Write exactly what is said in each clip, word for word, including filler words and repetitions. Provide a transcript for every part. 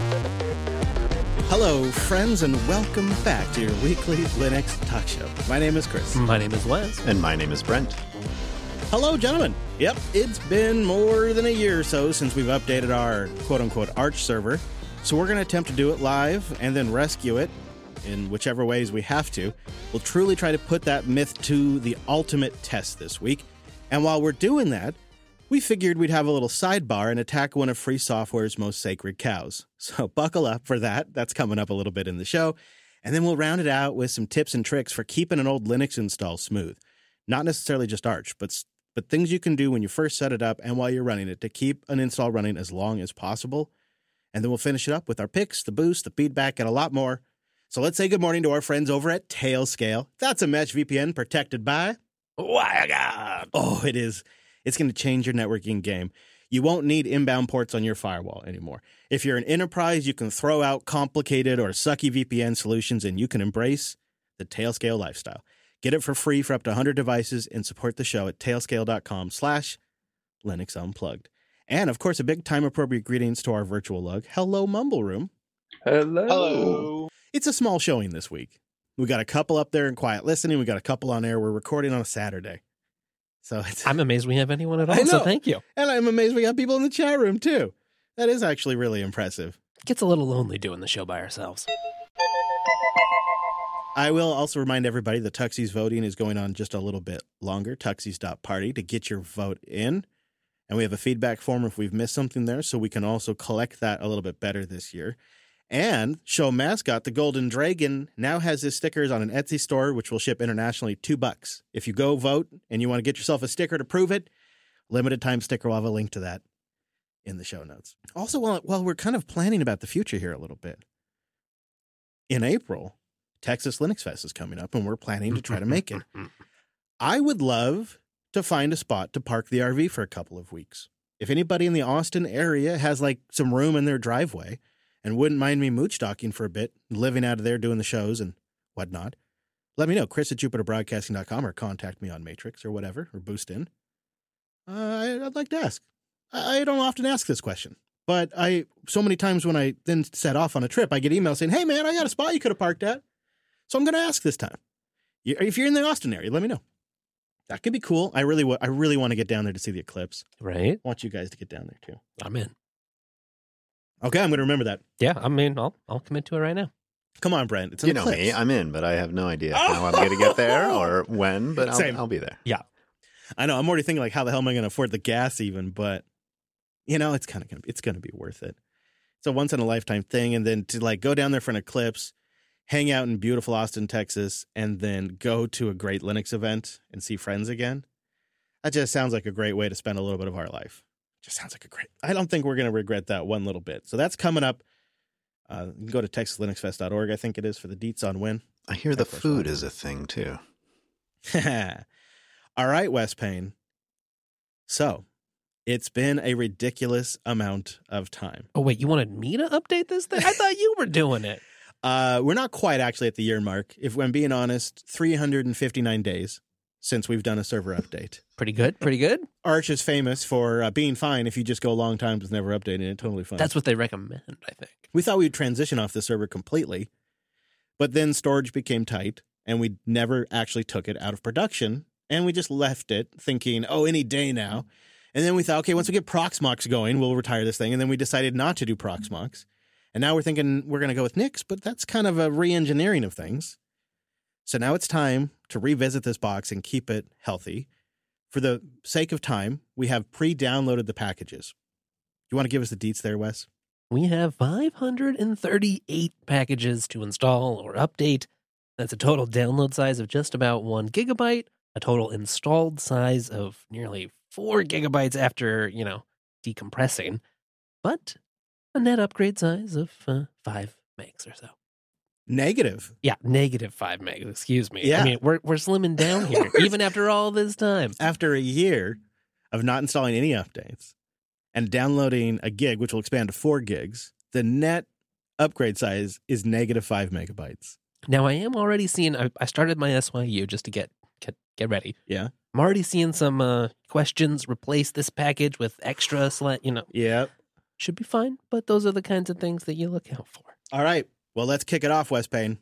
Hello, friends, and welcome back to your weekly Linux talk show. My name is Chris. My name is Wes. And my name is Brent. Hello, gentlemen. Yep, it's been more than a year or so since we've updated our quote-unquote Arch server, so we're going to attempt to do it live and then rescue it in whichever ways we have to. We'll truly try to put that myth to the ultimate test this week, and while we're doing that, we figured we'd have a little sidebar and attack one of free software's most sacred cows. So buckle up for that. That's coming up a little bit in the show. And then we'll round it out with some tips and tricks for keeping an old Linux install smooth. Not necessarily just Arch, but, but things you can do when you first set it up and while you're running it to keep an install running as long as possible. And then we'll finish it up with our picks, the boost, the feedback, and a lot more. So let's say good morning to our friends over at Tailscale. That's a mesh V P N protected by WireGuard. Oh, it is. It's going to change your networking game. You won't need inbound ports on your firewall anymore. If you're an enterprise, you can throw out complicated or sucky V P N solutions and you can embrace the Tailscale lifestyle. Get it for free for up to one hundred devices and support the show at tailscale.com slash Linux Unplugged. And, of course, a big time-appropriate greetings to our virtual lug. Hello, Mumble Room. Hello. Hello. It's a small showing this week. We got a couple up there in quiet listening. We got a couple on air. We're recording on a Saturday. So it's, I'm amazed we have anyone at I all, so know. thank you. And I'm amazed we got people in the chat room, too. That is actually really impressive. It gets a little lonely doing the show by ourselves. I will also remind everybody that Tuxie's voting is going on just a little bit longer, tuxies dot party, to get your vote in. And we have a feedback form if we've missed something there, so we can also collect that a little bit better this year. And show mascot, the Golden Dragon, now has his stickers on an Etsy store, which will ship internationally two bucks. If you go vote and you want to get yourself a sticker to prove it, limited time sticker, we'll have a link to that in the show notes. Also, while, while we're kind of planning about the future here a little bit, in April, Texas Linux Fest is coming up, and we're planning to try to make it. I would love to find a spot to park the R V for a couple of weeks. If anybody in the Austin area has like some room in their driveway and wouldn't mind me mooch docking for a bit, living out of there doing the shows and whatnot, let me know. Chris at Jupiter Broadcasting dot com or contact me on Matrix or whatever, or Boost In. Uh, I'd like to ask. I don't often ask this question, but I so many times when I then set off on a trip, I get emails saying, hey, man, I got a spot you could have parked at. So I'm going to ask this time. If you're in the Austin area, let me know. That could be cool. I really, w- I really want to get down there to see the eclipse. Right? I want you guys to get down there, too. I'm in. Okay, I'm going to remember that. Yeah, I mean, I'll I'll commit to it right now. Come on, Brent. It's an You know eclipse. me. I'm in, but I have no idea how I'm going to get there or when, but Same. I'll, I'll be there. Yeah. I know. I'm already thinking, like, how the hell am I going to afford the gas even? But, you know, it's kind of going to it's going to be worth it. It's a once-in-a-lifetime thing. And then to, like, go down there for an eclipse, hang out in beautiful Austin, Texas, and then go to a great Linux event and see friends again. That just sounds like a great way to spend a little bit of our life. Just sounds like a great... I don't think we're going to regret that one little bit. So that's coming up. Uh, you can go to texas linux fest dot org, I think it is, for the deets on when. I hear the food is a thing, too. All right, Wes Payne. So, it's been a ridiculous amount of time. Oh, wait, you wanted me to update this thing? I thought you were doing it. Uh, we're not quite actually at the year mark. If I'm being honest, three hundred fifty-nine days since we've done a server update. Pretty good, pretty good. Arch is famous for uh, being fine if you just go long times with never updating it. Totally fine. That's what they recommend, I think. We thought we'd transition off the server completely, but then storage became tight, and we never actually took it out of production, and we just left it thinking, oh, any day now. And then we thought, okay, once we get Proxmox going, we'll retire this thing, and then we decided not to do Proxmox. And now we're thinking we're going to go with Nix, but that's kind of a re-engineering of things. So now it's time to revisit this box and keep it healthy. For the sake of time, we have pre-downloaded the packages. You want to give us the deets there, Wes? We have five hundred thirty-eight packages to install or update. That's a total download size of just about one gigabyte, a total installed size of nearly four gigabytes after, you know, decompressing, but a net upgrade size of uh, five megs or so. Negative. Yeah, negative five megs, excuse me. Yeah. I mean, we're we're slimming down here, even after all this time. After a year of not installing any updates and downloading a gig, which will expand to four gigs, the net upgrade size is negative five megabytes. Now, I am already seeing, I, I started my S Y U just to get get, get ready. Yeah. I'm already seeing some uh, questions replace this package with extra, sla- you know. Yep. should be fine. But those are the kinds of things that you look out for. All right. Well, let's kick it off, Wes Payne.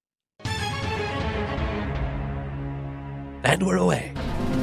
And we're away.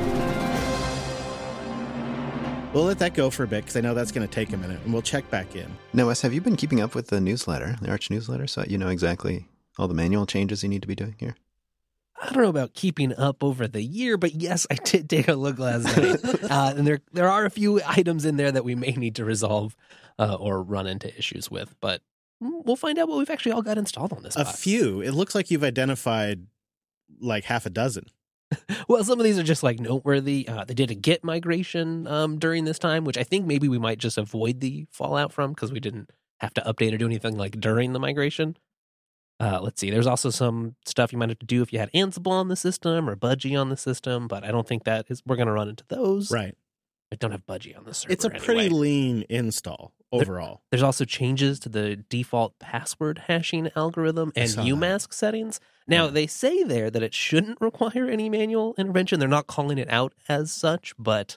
We'll let that go for a bit because I know that's going to take a minute, and we'll check back in. Now, Wes, have you been keeping up with the newsletter, the Arch newsletter, so that you know exactly all the manual changes you need to be doing here? I don't know about keeping up over the year, but yes, I did take a look last night. uh, and there there are a few items in there that we may need to resolve uh, or run into issues with, but we'll find out what we've actually all got installed on this A box. few. It looks like you've identified like half a dozen. Well, some of these are just like noteworthy. Uh, they did a Git migration um, during this time, which I think maybe we might just avoid the fallout from because we didn't have to update or do anything like during the migration. Uh, let's see. There's also some stuff you might have to do if you had Ansible on the system or Budgie on the system, but I don't think that is. We're going to run into those. Right. I don't have Budgie on the server. It's a anyway. pretty lean install overall. There's also changes to the default password hashing algorithm and saw U mask settings. Now, Yeah. they say there that it shouldn't require any manual intervention. They're not calling it out as such, but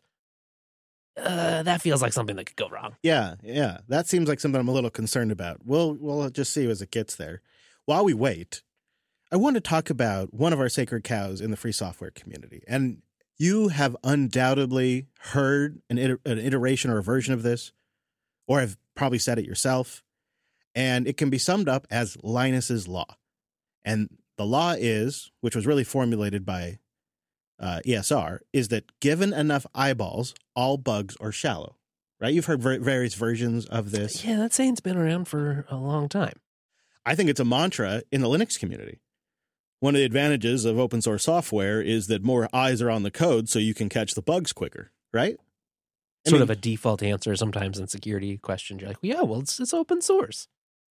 uh, that feels like something that could go wrong. Yeah, yeah. That seems like something I'm a little concerned about. We'll we'll just see as it gets there. While we wait, I want to talk about one of our sacred cows in the free software community. And you have undoubtedly heard an, iter- an iteration or a version of this, or have probably said it yourself. And it can be summed up as Linus's Law. And the law is, which was really formulated by uh, E S R, is that given enough eyeballs, all bugs are shallow. Right? You've heard ver- various versions of this. Yeah, that saying's been around for a long time. I think it's a mantra in the Linux community. One of the advantages of open source software is that more eyes are on the code so you can catch the bugs quicker, right? I Sort mean, of a default answer sometimes in security questions. You're like, well, yeah, well, it's, it's open source.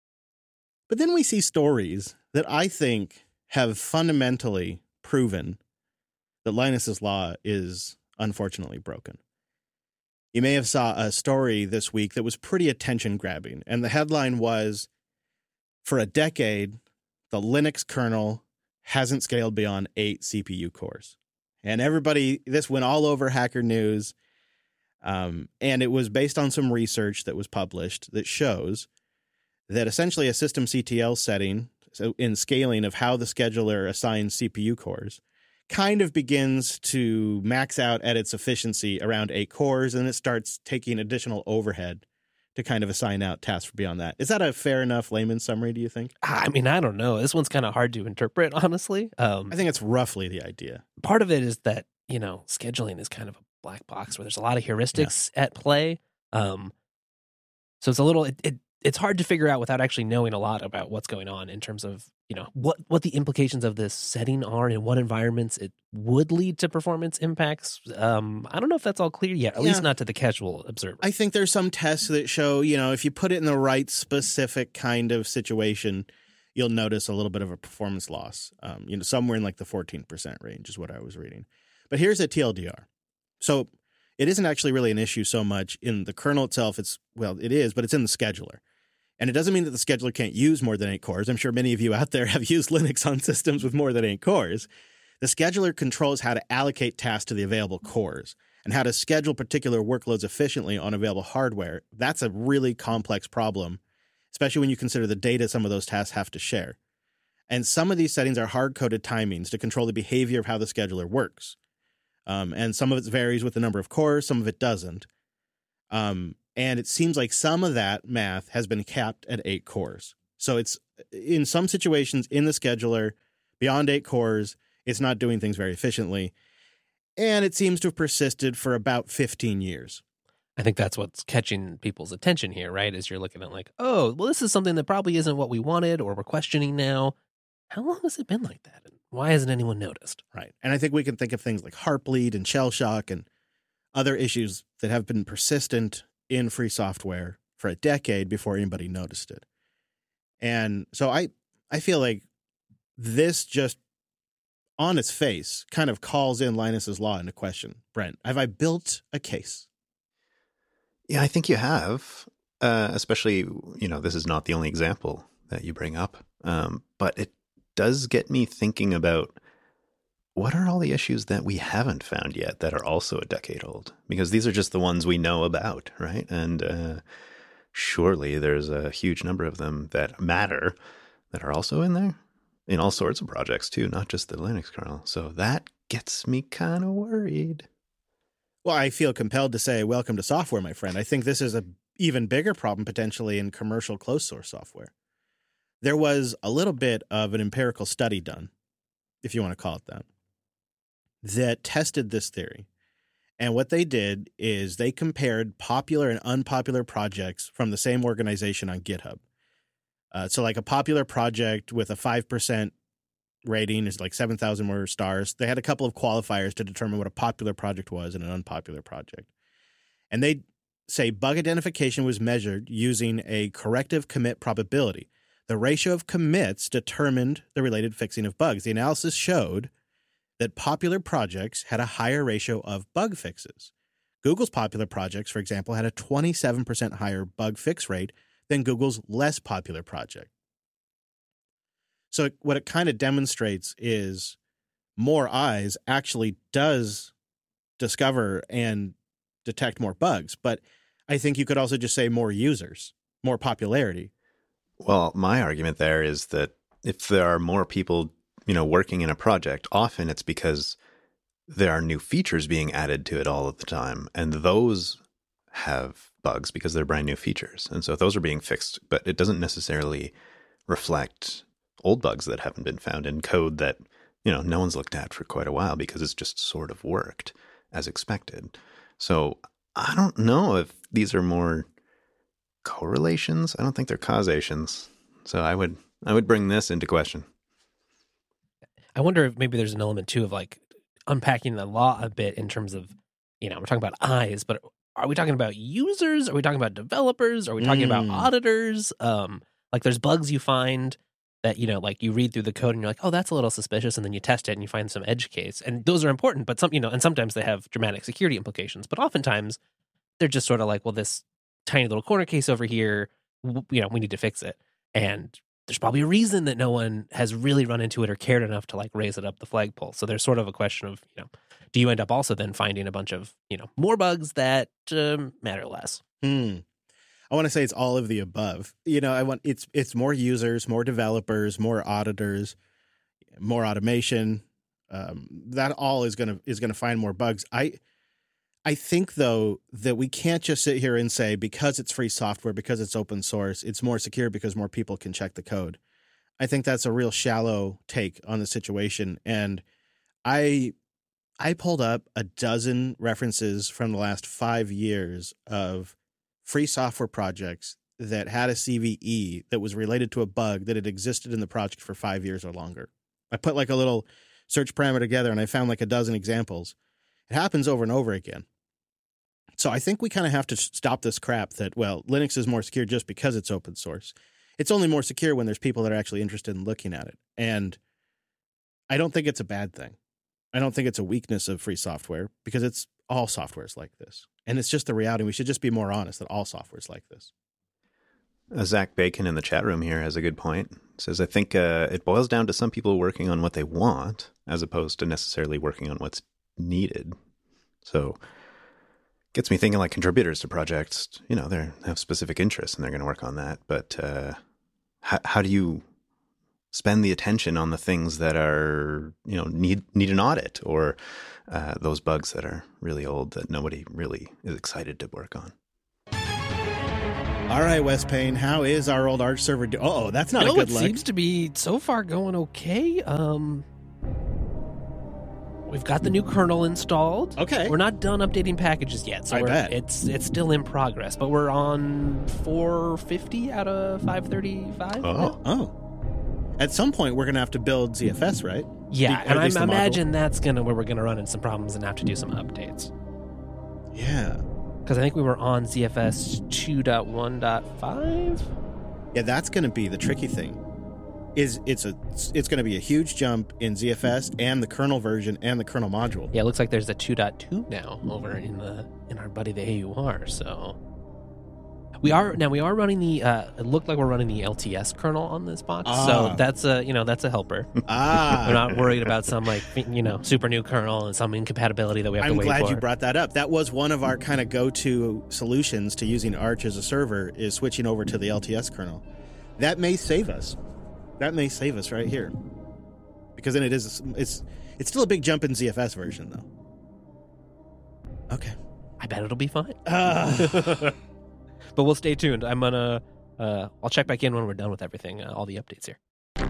But then we see stories that I think have fundamentally proven that Linus's Law is unfortunately broken. You may have saw a story this week that was pretty attention-grabbing, and the headline was, for a decade, the Linux kernel hasn't scaled beyond eight C P U cores. And everybody, this went all over Hacker News, um, and it was based on some research that was published that shows that essentially a system C T L setting, so in scaling of how the scheduler assigns C P U cores, kind of begins to max out at its efficiency around eight cores, and it starts taking additional overhead to kind of assign out tasks for beyond that. Is that a fair enough layman's summary, do you think? I mean, I don't know. This one's kind of hard to interpret, honestly. Um, I think it's roughly the idea. part of it is that, you know, scheduling is kind of a black box where there's a lot of heuristics at play. Um, so it's a little, it, it it's hard to figure out without actually knowing a lot about what's going on in terms of, you know, what, what the implications of this setting are and what environments it would lead to performance impacts. Um, I don't know if that's all clear yet, at Yeah. least not to the casual observer. I think there's some tests that show, you know, if you put it in the right specific kind of situation, you'll notice a little bit of a performance loss. Um, you know, somewhere in like the fourteen percent range is what I was reading. But here's a T L D R. So it isn't actually really an issue so much in the kernel itself. It's, well, it is, but it's in the scheduler. And it doesn't mean that the scheduler can't use more than eight cores. I'm sure many of you out there have used Linux on systems with more than eight cores. The scheduler controls how to allocate tasks to the available cores and how to schedule particular workloads efficiently on available hardware. That's a really complex problem, especially when you consider the data some of those tasks have to share. And some of these settings are hard-coded timings to control the behavior of how the scheduler works. Um, and some of it varies with the number of cores, some of it doesn't. Um, and it seems like some of that math has been capped at eight cores. So it's, in some situations in the scheduler, beyond eight cores, it's not doing things very efficiently. And it seems to have persisted for about fifteen years. I think that's what's catching people's attention here, right? Is you're looking at like, oh, well, this is something that probably isn't what we wanted or we're questioning now. How long has it been like that? And why hasn't anyone noticed? Right. And I think we can think of things like Heartbleed and Shell Shock and other issues that have been persistent in free software for a decade before anybody noticed it. And so I, I feel like this just on its face kind of calls in Linus's Law into question. Brent, have I built a case? Yeah, I think you have, uh, especially, you know, this is not the only example that you bring up, um, but it does get me thinking about what are all the issues that we haven't found yet that are also a decade old? Because these are just the ones we know about, right? And uh, surely there's a huge number of them that matter that are also in there in all sorts of projects too, not just the Linux kernel. So that gets me kind of worried. Well, I feel compelled to say welcome to software, my friend. I think this is a even bigger problem potentially in commercial closed source software. There was a little bit of an empirical study done, if you want to call it that, that tested this theory. And what they did is they compared popular and unpopular projects from the same organization on GitHub. Uh, so like a popular project with a five percent rating is like seven thousand more stars. They had a couple of qualifiers to determine what a popular project was and an unpopular project. And they say bug identification was measured using a corrective commit probability. The ratio of commits determined the related fixing of bugs. The analysis showed that popular projects had a higher ratio of bug fixes. Google's popular projects, for example, had a twenty-seven percent higher bug fix rate than Google's less popular project. So what it kind of demonstrates is more eyes actually does discover and detect more bugs. But I think you could also just say more users, more popularity. Well, my argument there is that if there are more people, you know, working in a project, often it's because there are new features being added to it all of the time. And those have bugs because they're brand new features. And so those are being fixed, but it doesn't necessarily reflect old bugs that haven't been found in code that, you know, no one's looked at for quite a while because it's just sort of worked as expected. So I don't know if these are more correlations. I don't think they're causations. So I would I would bring this into question. I wonder if maybe there's an element too of like unpacking the law a bit in terms of, you know, we're talking about eyes, but are we talking about users? Are we talking about developers? Are we talking Mm. about auditors? Um, like there's bugs you find that, you know, like you read through the code and you're like, oh, that's a little suspicious. And then you test it and you find some edge case. And those are important, but some, you know, and sometimes they have dramatic security implications, but oftentimes they're just sort of like, well, this tiny little corner case over here, w- you know, we need to fix it. And there's probably a reason that no one has really run into it or cared enough to like raise it up the flagpole. So there's sort of a question of, you know, do you end up also then finding a bunch of, you know, more bugs that um, matter less? Hmm. I want to say it's all of the above. You know, I want it's it's more users, more developers, more auditors, more automation. Um, that all is gonna is gonna find more bugs. I I think though that we can't just sit here and say because it's free software, because it's open source, it's more secure because more people can check the code. I think that's a real shallow take on the situation. And I I pulled up a dozen references from the last five years of free software projects that had a C V E that was related to a bug that had existed in the project for five years or longer. I put like a little search parameter together and I found like a dozen examples. It happens over and over again. So I think we kind of have to stop this crap that, well, Linux is more secure just because it's open source. It's only more secure when there's people that are actually interested in looking at it. And I don't think it's a bad thing. I don't think it's a weakness of free software because it's all software is like this. And it's just the reality. We should just be more honest that all software is like this. Uh, Zach Bacon in the chat room here has a good point. Says, I think uh, it boils down to some people working on what they want as opposed to necessarily working on what's needed. So gets me thinking like contributors to projects, you know, they have specific interests and they're going to work on that. But uh, how, how do you spend the attention on the things that are, you know, need need an audit or uh, those bugs that are really old that nobody really is excited to work on? All right, Wes Payne, how is our old Arch server? Do- oh, that's not you know, a good it look. seems to be so far going okay. Um, we've got the new kernel installed. Okay. We're not done updating packages yet, so I we're, bet. it's it's still in progress. But we're on four fifty out of five thirty-five. Oh. Oh. At some point, we're going to have to build Z F S, right? Yeah, The- and or at I least the module. imagine that's gonna where we're gonna run into some problems and have to do some updates. Yeah. Because I think we were on Z F S two point one point five. Yeah, that's going to be the tricky thing. Is it's a it's going to be a huge jump in Z F S and the kernel version and the kernel module. Yeah, it looks like there's a two point two now over in the in our buddy the A U R. So We are now we are running the. Uh, it looked like we're running the L T S kernel on this box, Ah. so that's a you know that's a helper. Ah, We're not worried about some like you know super new kernel and some incompatibility that we have I'm to wait glad for. you brought that up. That was one of our kind of go-to solutions to using Arch as a server is switching over to the L T S kernel. That may save us. That may save us right here, because then it is it's it's still a big jump in Z F S version though. Okay, I bet it'll be fine. uh, But we'll stay tuned. I'm gonna. Uh, I'll check back in when we're done with everything, uh, all the updates here.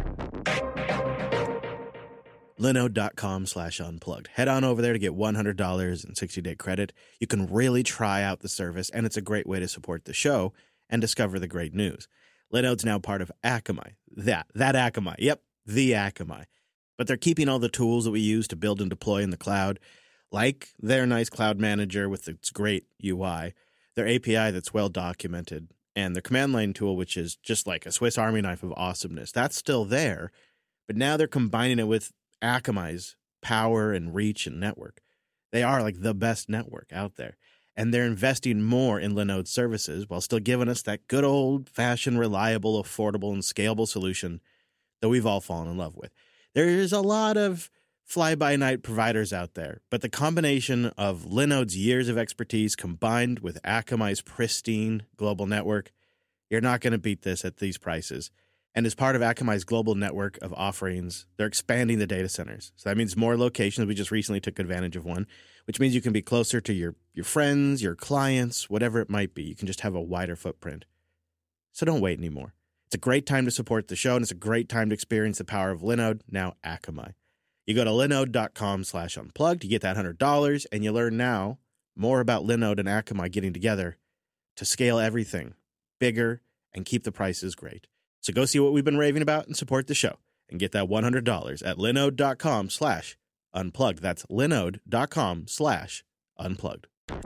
Linode.com slash unplugged. Head on over there to get one hundred dollars and sixty day credit. You can really try out the service, and it's a great way to support the show and discover the great news. Linode's now part of Akamai. That, that Akamai. Yep, the Akamai. But they're keeping all the tools that we use to build and deploy in the cloud, like their nice cloud manager with its great U I, their A P I that's well documented, and their command line tool, which is just like a Swiss Army knife of awesomeness. That's still there, but now they're combining it with Akamai's power and reach and network. They are like the best network out there, and they're investing more in Linode services while still giving us that good old-fashioned, reliable, affordable, and scalable solution that we've all fallen in love with. There's a lot of fly-by-night providers out there, but the combination of Linode's years of expertise combined with Akamai's pristine global network, you're not going to beat this at these prices. And as part of Akamai's global network of offerings, they're expanding the data centers. So that means more locations. We just recently took advantage of one, which means you can be closer to your, your friends, your clients, whatever it might be. You can just have a wider footprint. So don't wait anymore. It's a great time to support the show, and it's a great time to experience the power of Linode, now Akamai. You go to linode.com slash unplugged, you get that one hundred dollars, and you learn now more about Linode and Akamai getting together to scale everything bigger and keep the prices great. So go see what we've been raving about and support the show and get that one hundred dollars at linode.com slash unplugged. That's linode.com slash unplugged.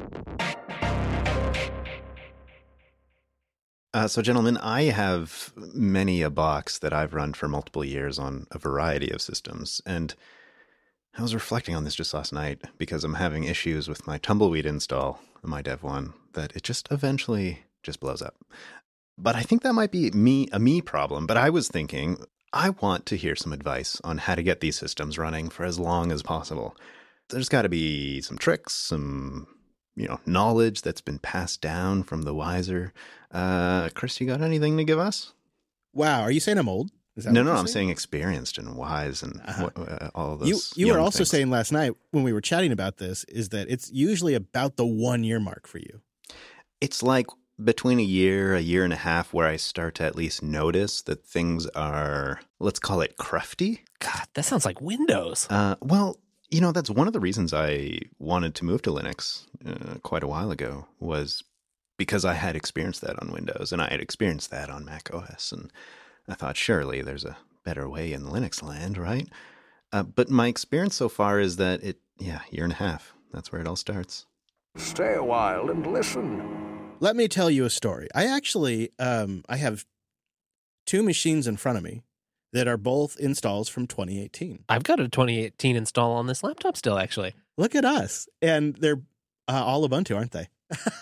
Uh, so, gentlemen, I have many a box that I've run for multiple years on a variety of systems, and I was reflecting on this just last night because I'm having issues with my Tumbleweed install on my Dev one that it just eventually just blows up. But I think that might be me a me problem, but I was thinking I want to hear some advice on how to get these systems running for as long as possible. There's got to be some tricks, some you know, knowledge that's been passed down from the wiser. Uh, Chris, you got anything to give us? Wow, are you saying I'm old? Is that No, what no, you're I'm saying? saying experienced and wise and Uh-huh. what, uh, all of those. You you were young also things. saying last night when we were chatting about this is that it's usually about the one year mark for you. It's like between a year, a year and a half, where I start to at least notice that things are, let's call it crufty. God, that sounds like Windows. Uh, well, you know, that's one of the reasons I wanted to move to Linux uh, quite a while ago, was because I had experienced that on Windows and I had experienced that on Mac O S. And I thought, surely there's a better way in Linux land, right? Uh, but my experience so far is that it, yeah, year and a half, that's where it all starts. Stay a while and listen. Let me tell you a story. I actually, um, I have two machines in front of me that are both installs from twenty eighteen. I've got a twenty eighteen install on this laptop still, actually. Look at us. And they're uh, all Ubuntu, aren't they?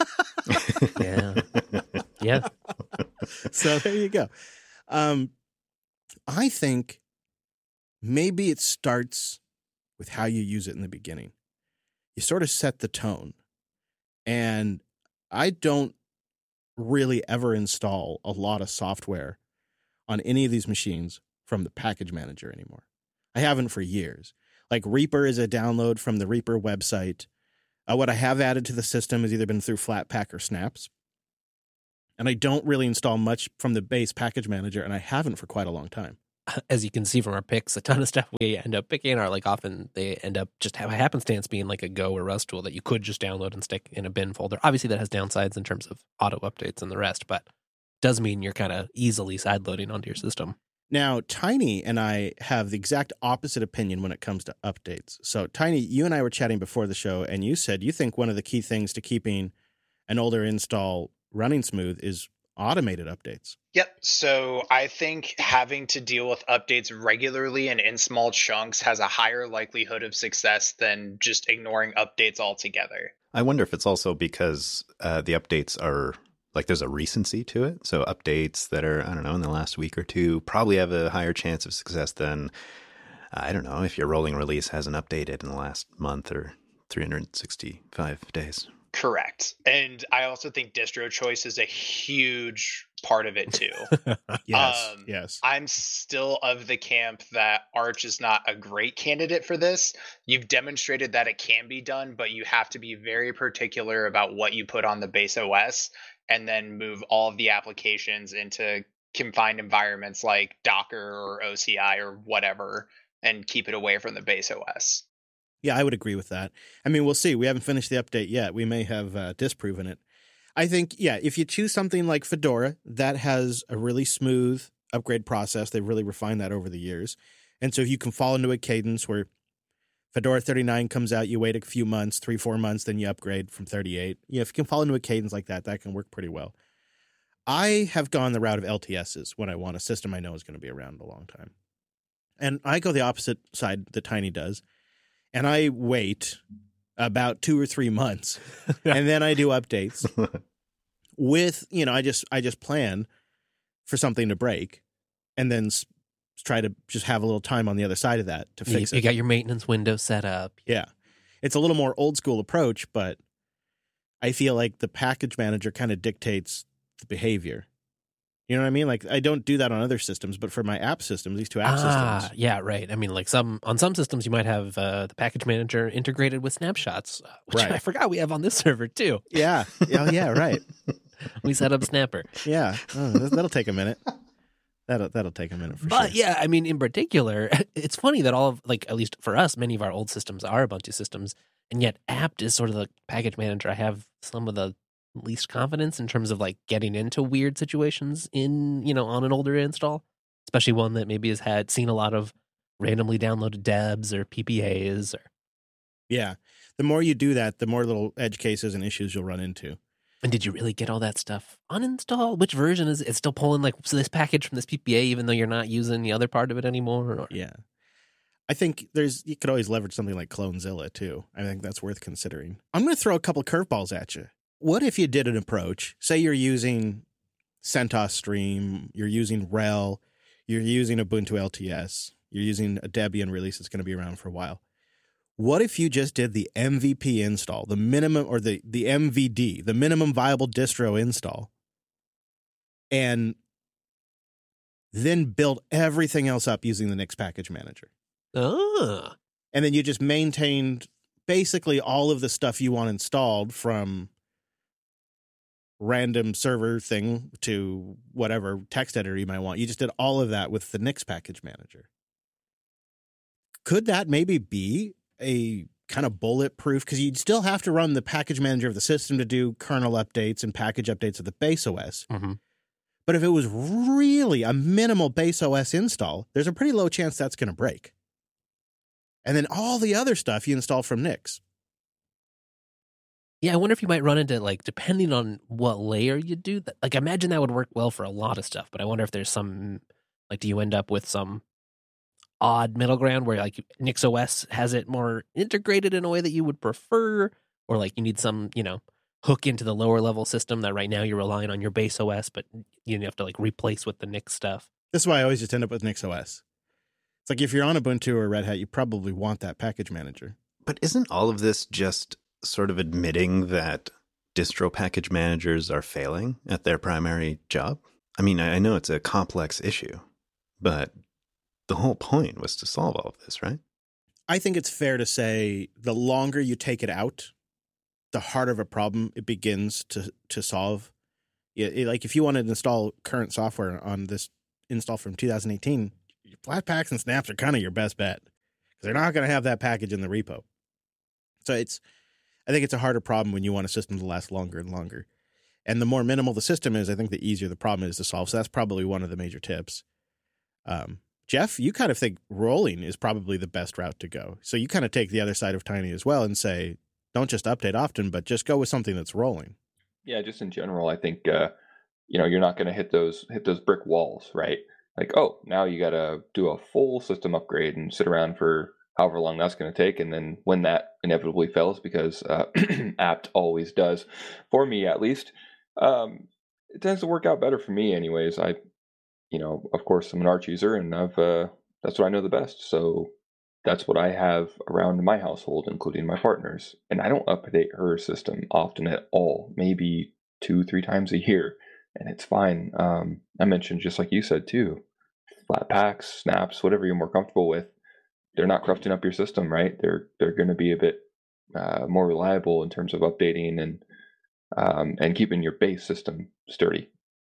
Yeah. Yeah. So there you go. Um, I think maybe it starts with how you use it in the beginning. You sort of set the tone. And I don't really ever install a lot of software on any of these machines from the package manager anymore. I haven't for years. Like Reaper is a download from the Reaper website. Uh, what I have added to the system has either been through Flatpak or Snaps. And I don't really install much from the base package manager, and I haven't for quite a long time. As you can see from our picks, a ton of stuff we end up picking are like often they end up just have a happenstance being like a Go or Rust tool that you could just download and stick in a bin folder. Obviously, that has downsides in terms of auto updates and the rest, but does mean you're kind of easily sideloading onto your system. Now, Tiny and I have the exact opposite opinion when it comes to updates. So, Tiny, you and I were chatting before the show, and you said you think one of the key things to keeping an older install running smooth is automated updates. Yep. So I think having to deal with updates regularly and in small chunks has a higher likelihood of success than just ignoring updates altogether. I wonder if it's also because uh, the updates are like there's a recency to it. So updates that are, I don't know, in the last week or two probably have a higher chance of success than, I don't know, if your rolling release hasn't updated in the last month or three hundred sixty-five days. Correct. And I also think distro choice is a huge part of it too. Yes, um, yes. I'm still of the camp that Arch is not a great candidate for this. You've demonstrated that it can be done, but you have to be very particular about what you put on the base O S and then move all of the applications into confined environments like Docker or O C I or whatever and keep it away from the base O S. Yeah, I would agree with that. I mean, we'll see. We haven't finished the update yet. We may have uh, disproven it. I think, yeah, if you choose something like Fedora, that has a really smooth upgrade process. They've really refined that over the years. And so if you can fall into a cadence where Fedora thirty-nine comes out, you wait a few months, three, four months, then you upgrade from thirty-eight. Yeah, if you can fall into a cadence like that, that can work pretty well. I have gone the route of L T Ss when I want a system I know is going to be around a long time. And I go the opposite side that Tiny does. And I wait about two or three months, and then I do updates with, you know, I just I just plan for something to break, and then s- try to just have a little time on the other side of that to You, fix you it. got your maintenance window set up. Yeah, it's a little more old school approach, but I feel like the package manager kind of dictates the behavior. You know what I mean? Like, I don't do that on other systems, but for my app systems, these two app Ah, systems. yeah, right. I mean, like some on some systems, you might have uh, the package manager integrated with snapshots, uh, which Right. I forgot we have on this server too. Yeah. Oh, yeah, right. We set up Snapper. Yeah. Oh, that- that'll take a minute. That'll, that'll take a minute for But sure. yeah, I mean, in particular, it's funny that all of, like, at least for us, many of our old systems are Ubuntu systems, and yet apt is sort of the package manager I have some of the least confidence in terms of like getting into weird situations in, you know, on an older install, especially one that maybe has had seen a lot of randomly downloaded debs or P P As. Or Yeah. The more you do that, the more little edge cases and issues you'll run into. and did you really get all that stuff uninstalled? Which version is it? It's still pulling like so this package from this P P A, even though you're not using the other part of it anymore? Or... Yeah. I think there's, you could always leverage something like Clonezilla too. I think that's worth considering. I'm going to throw a couple curveballs at you. What if you did an approach? Say you're using CentOS Stream, you're using RHEL, you're using Ubuntu L T S, you're using a Debian release that's going to be around for a while. What if you just did the M V P install, the minimum, or the, the M V D, the minimum viable distro install, and then build everything else up using the Nix package manager? Ah, And then you just maintained basically all of the stuff you want installed, from random server thing to whatever text editor you might want. You just did all of that with the Nix package manager. Could that maybe be a kind of bulletproof? Because you'd still have to run the package manager of the system to do kernel updates and package updates of the base O S. mhm. But if it was really a minimal base O S install, there's a pretty low chance that's going to break. And then all the other stuff you install from Nix. Yeah, I wonder if you might run into, like, depending on what layer you do that. Like, I imagine that would work well for a lot of stuff, but I wonder if there's some, like, do you end up with some odd middle ground where, like, NixOS has it more integrated in a way that you would prefer, or, like, you need some, you know, hook into the lower level system that right now you're relying on your base O S, but you have to, like, replace with the Nix stuff. This is why I always just end up with NixOS. It's like if you're on Ubuntu or Red Hat, you probably want that package manager. But isn't all of this just sort of admitting that distro package managers are failing at their primary job? I mean, I know it's a complex issue, but the whole point was to solve all of this, right? I think it's fair to say the longer you take it out, the harder of a problem it begins to to solve. It, it- like if you want to install current software on this install from two thousand eighteen, Flatpaks and Snaps are kind of your best bet because they're not going to have that package in the repo. So it's, I think it's a harder problem when you want a system to last longer and longer. And the more minimal the system is, I think the easier the problem is to solve. So that's probably one of the major tips. Um, Jeff, you kind of think rolling is probably the best route to go. So you kind of take the other side of Tiny as well and say, don't just update often, but just go with something that's rolling. Yeah, just in general, I think uh, you know, you're not going to hit those hit those brick walls, right? Like, oh, now you got to do a full system upgrade and sit around for however long that's going to take, and then when that inevitably fails, because uh, apt always does, for me at least, um, it tends to work out better for me, anyways. I, you know, of course, I'm an Arch user, and I've uh, that's what I know the best. So that's what I have around my household, including my partner's. And I don't update her system often at all, maybe two, three times a year, and it's fine. Um, I mentioned, just like you said too, flat packs, snaps, whatever you're more comfortable with. They're not corrupting up your system, right? They're they're going to be a bit uh, more reliable in terms of updating and um, and keeping your base system sturdy.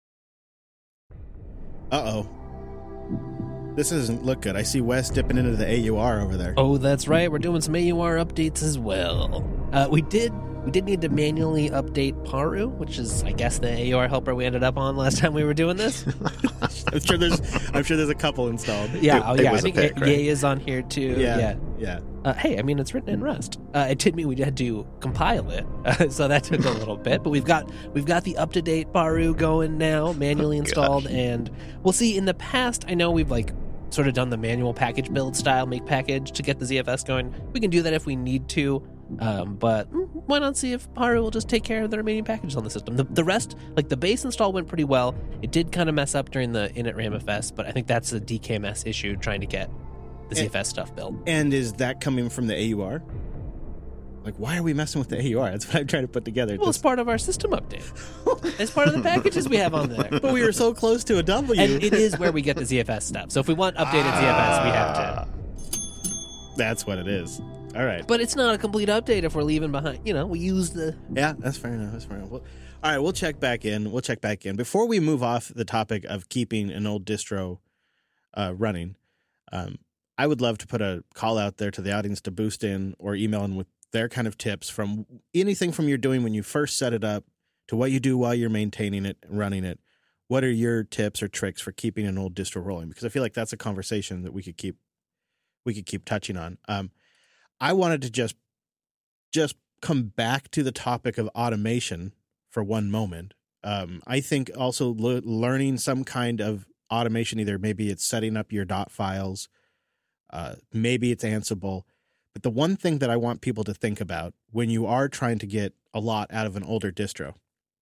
Uh oh. This doesn't look good. I see Wes dipping into the A U R over there. Oh, that's right. We're doing some A U R updates as well. Uh, we did we did need to manually update Paru, which is, I guess, the A U R helper we ended up on last time we were doing this. I'm sure there's I'm sure there's a couple installed. Yeah, It- oh, it yeah. I was a think pick, right? Yay is on here too. Yeah. Yeah. Yeah. Uh, hey, I mean, it's written in Rust. Uh, it did mean we had to compile it, uh, so that took a little bit. But we've got we've got the up to date Paru going now, manually installed, and we'll see. In the past, I know we've like sort of done the manual package build style make package to get the Z F S going. We can do that if we need to, um, but mm, why not see if Paru will just take care of the remaining packages on the system? The, the rest, like the base install, went pretty well. It did kind of mess up during the init ramfs, but I think that's a D K M S issue trying to get the Z F S stuff built. And is that coming from the A U R? Like, why are we messing with the A U R? That's what I'm trying to put together. Well, it's part of our system update. It's part of the packages we have on there. But we were so close to a W. And it is where we get the Z F S stuff. So if we want updated Z F S, we have to. That's what it is. All right. But it's not a complete update if we're leaving behind. You know, we use the. Yeah, that's fair enough. That's fair enough. Well, all right, we'll check back in. We'll check back in. Before we move off the topic of keeping an old distro uh, running, um, I would love to put a call out there to the audience to boost in or email in with their kind of tips from anything from you're doing when you first set it up to what you do while you're maintaining it and running it. What are your tips or tricks for keeping an old distro rolling? Because I feel like that's a conversation that we could keep we could keep touching on. Um, I wanted to just just come back to the topic of automation for one moment. Um, I think also le- learning some kind of automation, either maybe it's setting up your dot files, uh, maybe it's Ansible. But the one thing that I want people to think about when you are trying to get a lot out of an older distro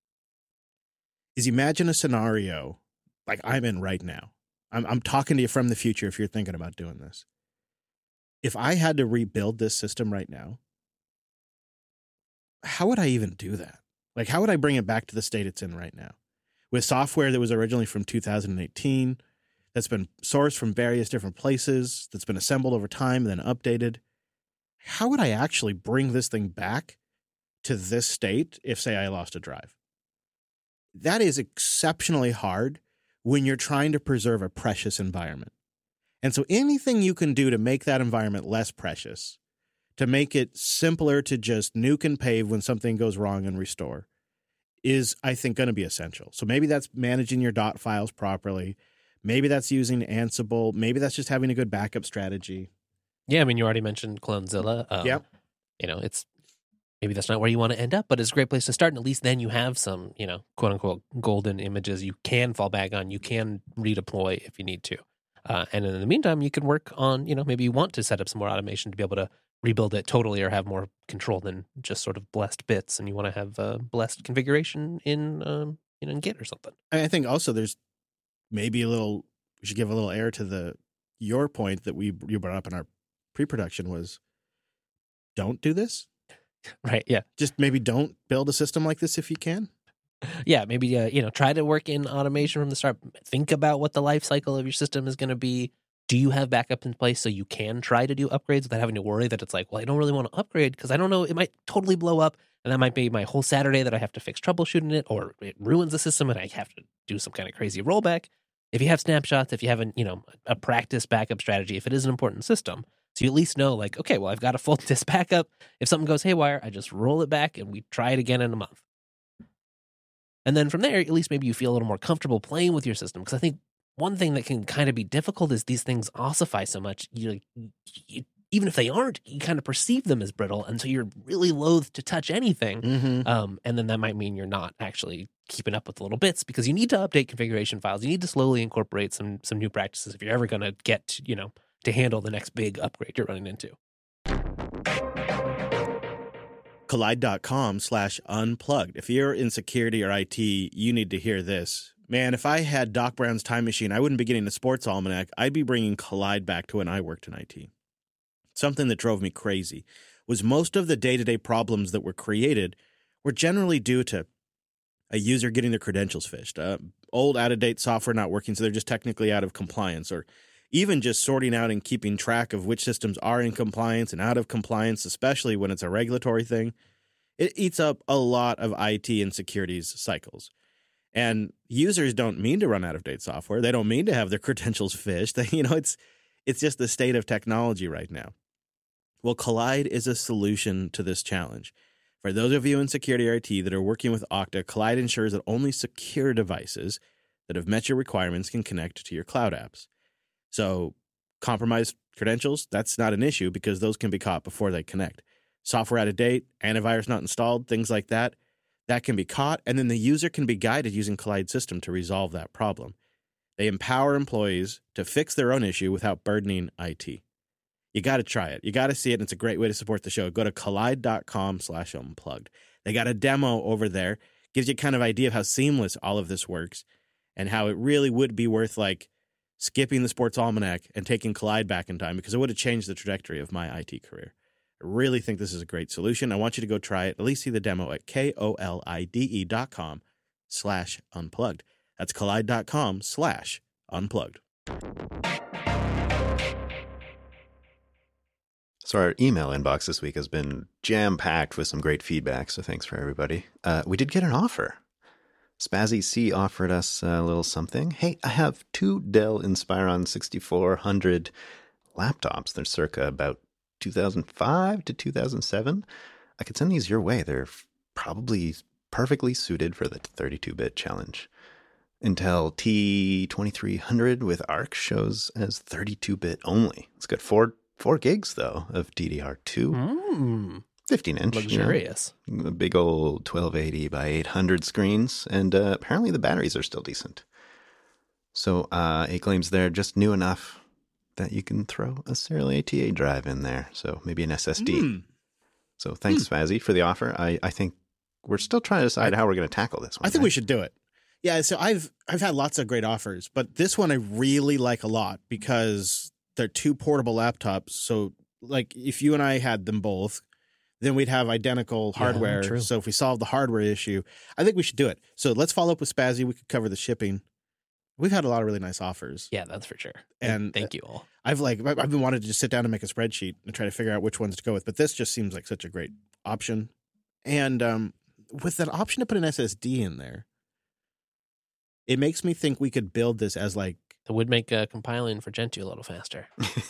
is imagine a scenario like I'm in right now. I'm, I'm talking to you from the future if you're thinking about doing this. If I had to rebuild this system right now, how would I even do that? Like, how would I bring it back to the state it's in right now? With software that was originally from two thousand eighteen, that's been sourced from various different places, that's been assembled over time, then updated. How would I actually bring this thing back to this state if, say, I lost a drive? That is exceptionally hard when you're trying to preserve a precious environment. And so anything you can do to make that environment less precious, to make it simpler to just nuke and pave when something goes wrong and restore, is, I think, going to be essential. So maybe that's managing your dot files properly. Maybe that's using Ansible. Maybe that's just having a good backup strategy. Yeah, I mean, you already mentioned Clonezilla. Um, Yep. You know, it's maybe that's not where you want to end up, but it's a great place to start. And at least then you have some, you know, quote unquote golden images you can fall back on. You can redeploy if you need to. Uh, and in the meantime, you can work on, you know, maybe you want to set up some more automation to be able to rebuild it totally or have more control than just sort of blessed bits. And you want to have uh, blessed configuration in, um, you know, in Git or something. And I think also there's maybe a little, we should give a little air to the, your point that we, you brought up in our pre-production was don't do this. Right. Yeah. Just maybe don't build a system like this if you can. Yeah, maybe uh, you know, try to work in automation from the start. Think about what the life cycle of your system is going to be. Do you have backup in place so you can try to do upgrades without having to worry that it's like, well, I don't really want to upgrade because I don't know, it might totally blow up, and that might be my whole Saturday that I have to fix troubleshooting it, or it ruins the system and I have to do some kind of crazy rollback. If you have snapshots, if you have an, you know, a practice backup strategy, if it is an important system, so you at least know, like, okay, well, I've got a full disk backup. If something goes haywire, I just roll it back and we try it again in a month. And then from there, at least maybe you feel a little more comfortable playing with your system. Because I think one thing that can kind of be difficult is these things ossify so much. You, you, even if they aren't, you kind of perceive them as brittle. And so you're really loath to touch anything. Mm-hmm. Um, and then that might mean you're not actually keeping up with the little bits because you need to update configuration files. You need to slowly incorporate some some new practices if you're ever going to get, you know, to handle the next big upgrade you're running into. Collide.com slash unplugged. If you're in security or I T, you need to hear this. Man, if I had Doc Brown's time machine, I wouldn't be getting the Sports Almanac. I'd be bringing Collide back to when I worked in I T. Something that drove me crazy was most of the day-to-day problems that were created were generally due to a user getting their credentials phished, uh, old, out-of-date software not working, so they're just technically out of compliance, or even just sorting out and keeping track of which systems are in compliance and out of compliance, especially when it's a regulatory thing. It eats up a lot of I T and security's cycles. And users don't mean to run out-of-date software. They don't mean to have their credentials phished. You know, it's it's just the state of technology right now. Well, Collide is a solution to this challenge. For those of you in security or I T that are working with Okta, Collide ensures that only secure devices that have met your requirements can connect to your cloud apps. So compromised credentials, that's not an issue because those can be caught before they connect. Software out of date, antivirus not installed, things like that, that can be caught, and then the user can be guided using Collide system to resolve that problem. They empower employees to fix their own issue without burdening I T. You got to try it. You got to see it, and it's a great way to support the show. Go to collide.com slash unplugged. They got a demo over there. Gives you kind of idea of how seamless all of this works and how it really would be worth, like, skipping the Sports Almanac and taking Collide back in time because it would have changed the trajectory of my I T career. I really think this is a great solution. I want you to go try it. At least see the demo at K-O-L-I-D-E dot com slash unplugged. That's collide.com slash unplugged. So our email inbox this week has been jam-packed with some great feedback, so thanks for everybody. Uh, we did get an offer. Spazzy C offered us a little something. Hey, I have two Dell Inspiron sixty-four hundred laptops. They're circa about two thousand five to two thousand seven. I could send these your way. They're probably perfectly suited for the thirty-two bit challenge. Intel T twenty-three hundred with Arc shows as thirty-two bit only. It's got four four gigs, though, of D D R two. Mm. fifteen inch. Luxurious. You know, the big old twelve eighty by eight hundred screens. And uh, apparently the batteries are still decent. So uh, it claims they're just new enough that you can throw a serial A T A drive in there. So maybe an S S D. Mm. So thanks, mm. Fazzy, for the offer. I, I think we're still trying to decide I, how we're going to tackle this one. I think right? we should do it. Yeah, so I've I've had lots of great offers, but this one I really like a lot because they're two portable laptops. So, like, if you and I had them both, then we'd have identical hardware. Yeah, so if we solve the hardware issue, I think we should do it. So let's follow up with Spazzy. We could cover the shipping. We've had a lot of really nice offers. Yeah, that's for sure. And thank you all. I've like I've been wanting to just sit down and make a spreadsheet and try to figure out which ones to go with. But this just seems like such a great option. And um, with that option to put an S S D in there, it makes me think we could build this as like it would make uh, compiling for Gentoo a little faster.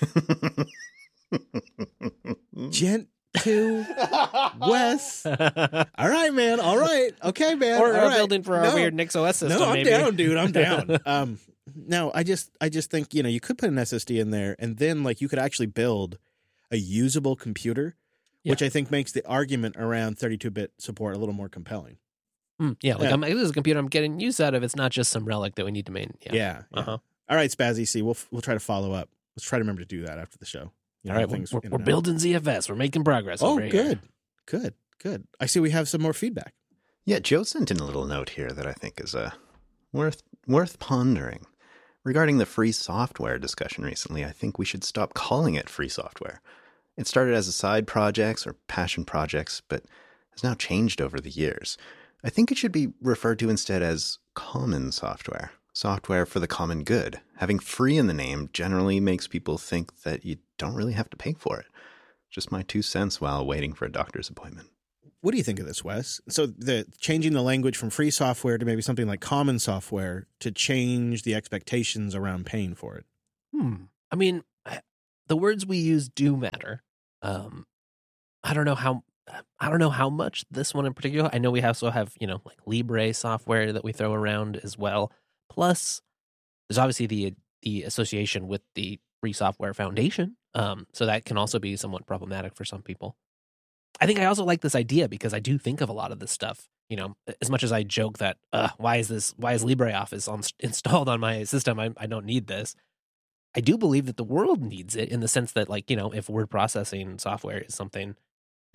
Gentoo, Wes. All right, man. All right. Okay, man. Or, all or right. building for our no. weird NixOS system. No, I'm maybe. down, dude. I'm down. um, no, I just, I just think you know you could put an S S D in there, and then like you could actually build a usable computer, yeah. which I think makes the argument around thirty-two bit support a little more compelling. Mm, yeah, like yeah. I'm, this is a computer I'm getting use out of. It's not just some relic that we need to maintain. Yeah. Yeah. yeah. Uh-huh. All right, Spazzy C. We'll we'll try to follow up. Let's try to remember to do that after the show. You know, all right, things, we're, we're building Z F S. We're making progress. Oh, over good, here. good, good. I see we have some more feedback. Yeah, Joe sent in a little note here that I think is uh, worth worth pondering. Regarding the free software discussion recently, I think we should stop calling it free software. It started as a side projects or passion projects, but has now changed over the years. I think it should be referred to instead as common software. Software for the common good. Having free in the name generally makes people think that you don't really have to pay for it. Just my two cents while waiting for a doctor's appointment. What do you think of this, Wes? So the changing the language from free software to maybe something like common software to change the expectations around paying for it. Hmm. I mean, the words we use do matter. Um, I don't know how. I don't know how much this one in particular. I know we also have, you know, like Libre software that we throw around as well. Plus, there's obviously the the association with the Free Software Foundation. Um, so that can also be somewhat problematic for some people. I think I also like this idea because I do think of a lot of this stuff. You know, as much as I joke that, uh, why is this? Why is LibreOffice on, installed on my system? I, I don't need this. I do believe that the world needs it in the sense that, like, you know, if word processing software is something that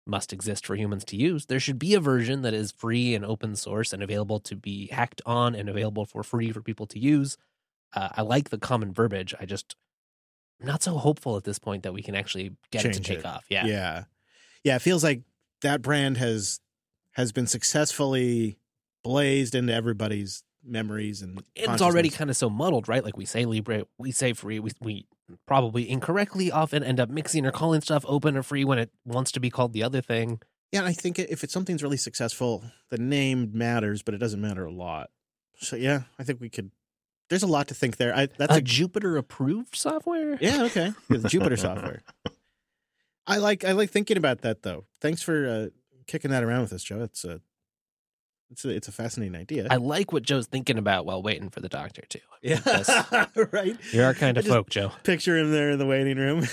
must exist for humans to use. There should be a version that is free and open source and available to be hacked on and available for free for people to use. Uh, I like the common verbiage. I just I'm not so hopeful at this point that we can actually get Change it to take it. off. Yeah. Yeah. Yeah. It feels like that brand has has been successfully blazed into everybody's memories, and It's already kind of so muddled, right? Like we say Libre, we say free, we, we probably incorrectly often end up mixing or calling stuff open or free when it wants to be called the other thing. Yeah, and I think if it's something's really successful, the name matters, but it doesn't matter a lot. So yeah, I think we could. There's a lot to think there. I that's a a Jupiter approved software. yeah, okay, yeah, the Jupiter software. I like I like thinking about that though. Thanks for uh, kicking that around with us, Joe. It's a it's a it's a fascinating idea. I like what Joe's thinking about while waiting for the doctor too. I mean, yeah, that's- right. You're our kind I of just folk, Joe. Picture him there in the waiting room.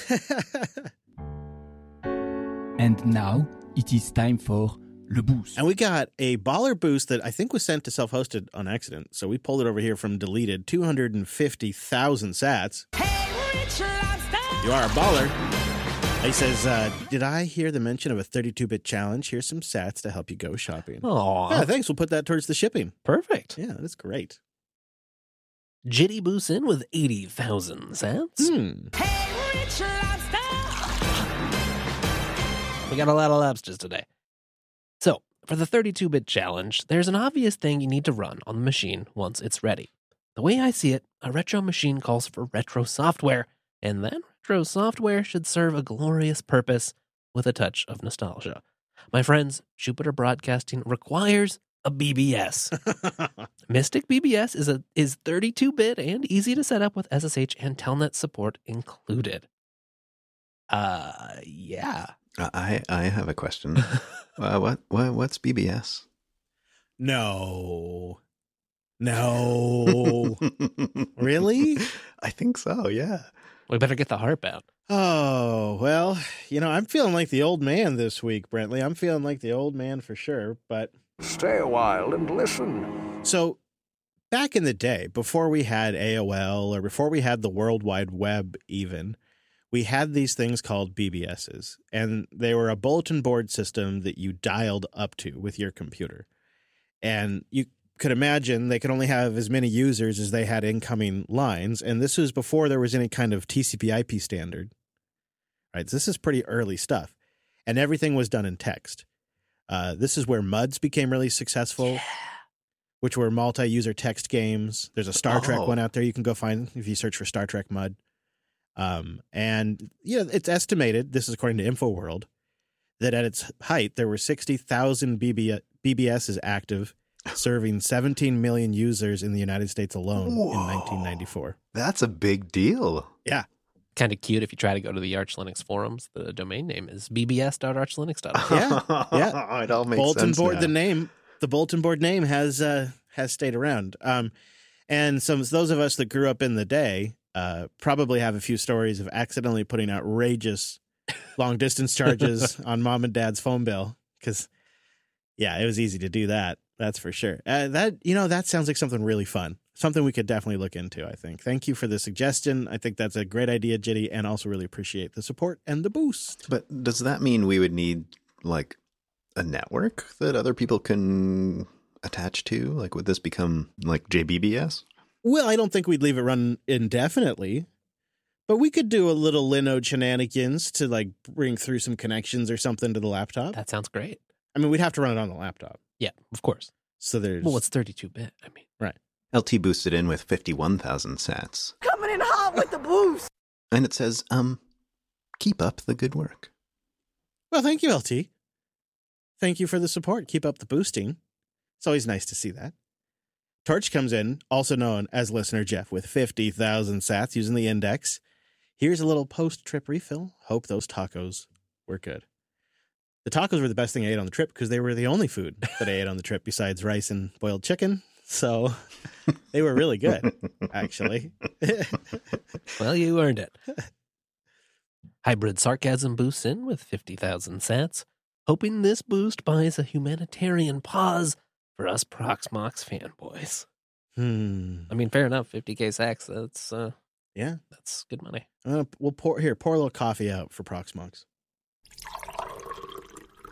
And now it is time for Le Boost. And we got a baller boost that I think was sent to self-hosted on accident. So we pulled it over here from deleted, two hundred fifty thousand sats. You are a baller. He says, uh, did I hear the mention of a thirty-two bit challenge? Here's some sats to help you go shopping. Aw, Yeah, thanks. We'll put that towards the shipping. perfect. Yeah, that's great. Jitty boosts in with eighty thousand sats. Hmm. We got a lot of lobsters today. So, for the thirty-two bit challenge, there's an obvious thing you need to run on the machine once it's ready. The way I see it, a retro machine calls for retro software, and that retro software should serve a glorious purpose with a touch of nostalgia. My friends, Jupiter Broadcasting requires a B B S. Mystic B B S is a is thirty-two bit and easy to set up with S S H and Telnet support included. Uh, yeah. I I have a question. uh, what what what's B B S? No. No. Really? I think so. Yeah. We better get the harp out. Oh, well, you know, I'm feeling like the old man this week, Brentley. I'm feeling like the old man for sure, but Stay a while and listen. so back in the day, before we had A O L or before we had the World Wide Web even, we had these things called B B Ss, and they were a bulletin board system that you dialed up to with your computer. And you could imagine they could only have as many users as they had incoming lines, and this was before there was any kind of T C P I P standard. Right, so this is pretty early stuff, and everything was done in text. Uh, this is where M U Ds became really successful, Yeah. which were multi-user text games. There's a Star Trek Oh. one out there you can go find if you search for Star Trek M U D. Um, and you know, it's estimated, this is according to InfoWorld, that at its height there were sixty thousand B B Ss active, serving seventeen million users in the United States alone Whoa. in nineteen ninety-four. That's a big deal. Yeah. Kind of cute if you try to go to the Arch Linux forums. The domain name is b b s dot arch linux dot org. Yeah, yeah. It all makes bulletin sense board now. the name the bulletin board name has uh has stayed around, um and some those of us that grew up in the day uh probably have a few stories of accidentally putting outrageous long distance charges on mom and dad's phone bill, because yeah, it was easy to do that, that's for sure. Uh, that you know that sounds like something really fun, something we could definitely look into. I think thank you for the suggestion. I think that's a great idea, Jitty, and also really appreciate the support and the boost. But does that mean we would need like a network that other people can attach to? Like, would this become like J B B S? Well, I don't think we'd leave it run indefinitely, but we could do a little Linode shenanigans to like bring through some connections or something to the laptop. That sounds great. I mean, we'd have to run it on the laptop. Yeah, of course. So there's Well, it's thirty-two bit. I mean, L T boosted in with fifty-one thousand sats. Coming in hot with the boost. And it says, um, keep up the good work. well, thank you, L T. Thank you for the support. Keep up the boosting. It's always nice to see that. Torch comes in, also known as Listener Jeff, with fifty thousand sats using the index. Here's a little post-trip refill. Hope those tacos were good. The tacos were the best thing I ate on the trip because they were the only food that I ate on the trip besides rice and boiled chicken. So they were really good, actually. well, you earned it. Hybrid Sarcasm boosts in with fifty thousand sats, hoping this boost buys a humanitarian pause for us Proxmox fanboys. Hmm. I mean, fair enough. fifty K sacks, that's, uh, Yeah. that's good money. Uh, we'll pour here. Pour a little coffee out for Proxmox.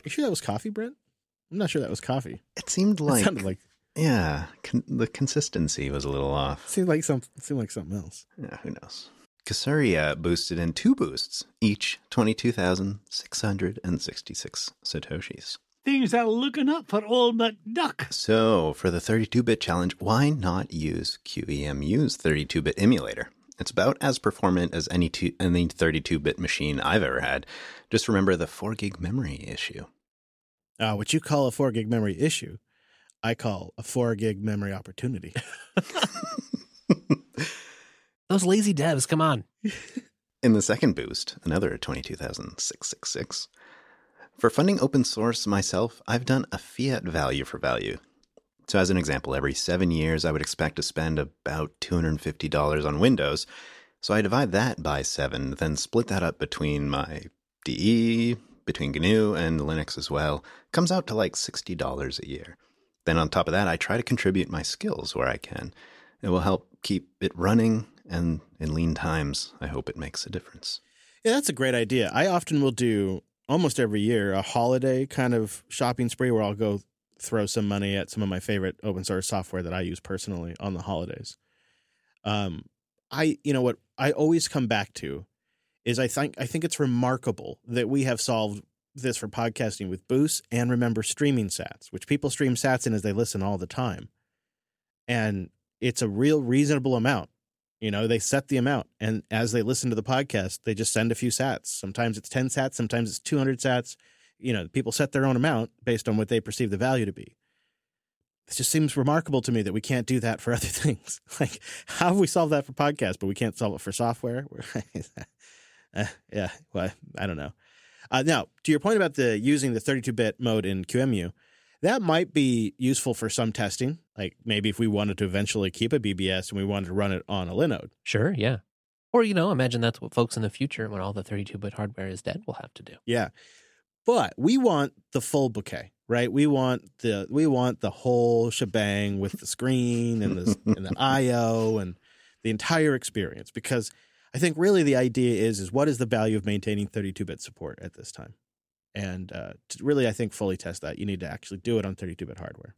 You sure that was coffee, Brent? I'm not sure that was coffee. It seemed like, It sounded like yeah, con- the consistency was a little off. seemed like some seemed like something else. Yeah, who knows? Kasuria boosted in two boosts, each twenty-two thousand six hundred sixty-six Satoshis. Things are looking up for old McDuck. So, for the thirty-two bit challenge, why not use Q E M U's thirty-two bit emulator? It's about as performant as any two, any thirty-two bit machine I've ever had. Just remember the four gig memory issue. Uh, what you call a four gig memory issue, I call a four gig memory opportunity. Those lazy devs, come on. In the second boost, another twenty-two thousand six hundred sixty-six. For funding open source myself, I've done a fiat value for value. So as an example, every seven years, I would expect to spend about two hundred fifty dollars on Windows. So I divide that by seven, then split that up between my D E, between G N U, and Linux as well. Comes out to like sixty dollars a year. Then on top of that, I try to contribute my skills where I can. It will help keep it running, and in lean times, I hope it makes a difference. Yeah, that's a great idea. I often will do, almost every year, a holiday kind of shopping spree where I'll go throw some money at some of my favorite open source software that I use personally on the holidays. Um, I, you know what I always come back to is I think, I think it's remarkable that we have solved this for podcasting with Boost and remember streaming sats, which people stream sats in as they listen all the time. And it's a real reasonable amount. You know, they set the amount, and as they listen to the podcast, they just send a few sats. Sometimes it's ten sats, sometimes it's two hundred sats. You know, people set their own amount based on what they perceive the value to be. It just seems remarkable to me that we can't do that for other things. Like, how have we solved that for podcasts, but we can't solve it for software? uh, yeah, well, I don't know. Uh, now, to your point about the using the thirty-two bit mode in Q M U, that might be useful for some testing. Like maybe if we wanted to eventually keep a B B S and we wanted to run it on a Linode. Sure, yeah. Or, you know, imagine that's what folks in the future, when all the thirty-two bit hardware is dead, will have to do. Yeah. But we want the full bouquet, right? We want the we want the whole shebang with the screen and the and the I O and the entire experience, because I think really the idea is is what is the value of maintaining thirty-two bit support at this time? And uh, to really, I think, fully test that, you need to actually do it on thirty-two bit hardware.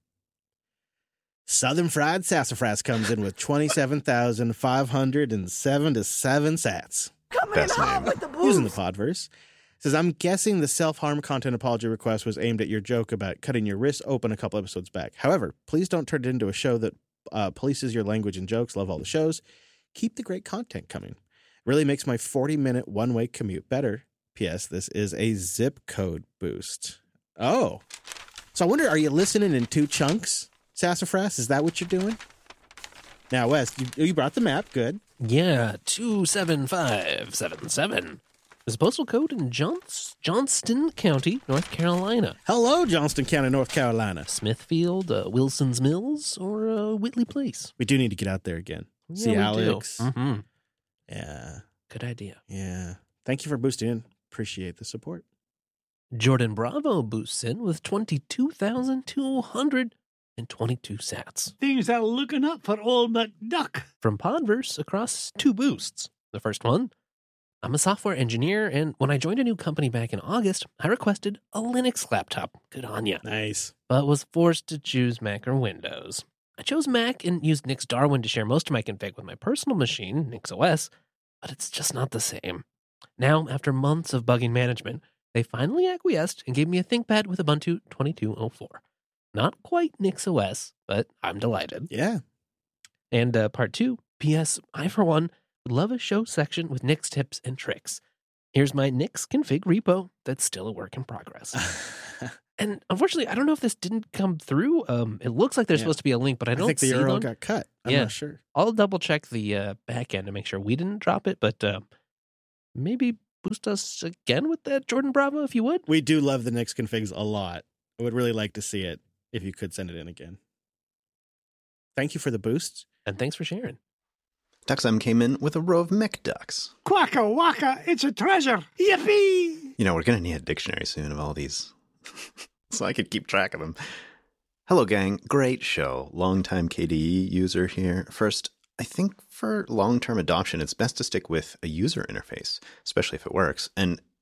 Southern Fried Sassafras comes in with twenty-seven thousand five hundred seventy-seven sats. Coming Best in hot name. with the boost. Using the Podverse. Says, I'm guessing the self-harm content apology request was aimed at your joke about cutting your wrist open a couple episodes back. However, please don't turn it into a show that uh, polices your language and jokes. Love all the shows. Keep the great content coming. Really makes my forty-minute one-way commute better. P S. This is a zip code boost. Oh. So I wonder, are you listening in two chunks, Sassafras? Is that what you're doing? Now, Wes, you, you brought the map. Good. Yeah, two seven five seven seven. There's a postal code in Johns- Johnston County, North Carolina. Hello, Johnston County, North Carolina. Smithfield, uh, Wilson's Mills, or uh, Whitley Place. We do need to get out there again. Yeah, See we Alex. do. Mm-hmm. Yeah. Good idea. Yeah. Thank you for boosting in. Appreciate the support. Jordan Bravo boosts in with twenty-two thousand two hundred twenty-two sats. Things are looking up for old McDuck. From Podverse across two boosts. The first one, I'm a software engineer, and when I joined a new company back in August, I requested a Linux laptop. Good on ya. Nice. But was forced to choose Mac or Windows. I chose Mac and used Nix Darwin to share most of my config with my personal machine, NixOS, but it's just not the same. Now, after months of bugging management, they finally acquiesced and gave me a ThinkPad with Ubuntu twenty-two oh four. Not quite NixOS, but I'm delighted. Yeah. And uh, part two, P S. I, for one, would love a show section with Nix tips and tricks. Here's my Nix config repo that's still a work in progress. And unfortunately, I don't know if this didn't come through. Um, it looks like there's Yeah. supposed to be a link, but I I don't think the see U R L one. got cut. I'm Yeah. not sure. I'll double check the uh, back end to make sure we didn't drop it, but uh, maybe boost us again with that, Jordan Bravo, if you would. We do love the Nix configs a lot. I would really like to see it if you could send it in again. Thank you for the boost. And thanks for sharing. TuxM came in with a row of McDucks. Quacka wacka, it's a treasure. Yippee! You know, we're going to need a dictionary soon of all these, so I could keep track of them. Hello, gang. Great show. Longtime K D E user here. First, I think for long-term adoption, it's best to stick with a user interface, especially if it works. And